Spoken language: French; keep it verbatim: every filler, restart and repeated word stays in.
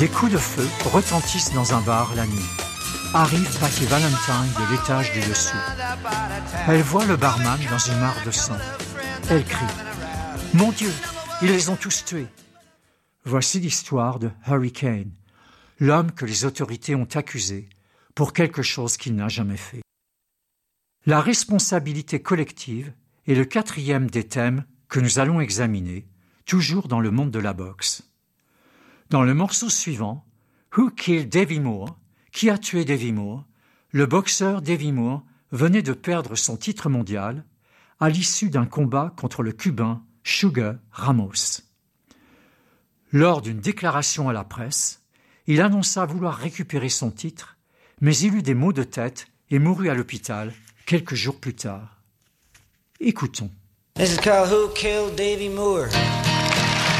Des coups de feu retentissent dans un bar la nuit. Arrive Patty Valentine de l'étage du dessous. Elle voit le barman dans une mare de sang. Elle crie « Mon Dieu, ils les ont tous tués !» Voici l'histoire de Hurricane, l'homme que les autorités ont accusé pour quelque chose qu'il n'a jamais fait. La responsabilité collective est le quatrième des thèmes que nous allons examiner, toujours dans le monde de la boxe. Dans le morceau suivant, Who Killed Davey Moore? Qui a tué Davey Moore? Le boxeur Davey Moore venait de perdre son titre mondial à l'issue d'un combat contre le Cubain Sugar Ramos. Lors d'une déclaration à la presse, il annonça vouloir récupérer son titre, mais il eut des maux de tête et mourut à l'hôpital quelques jours plus tard. Écoutons. This is called Who Killed Davey Moore?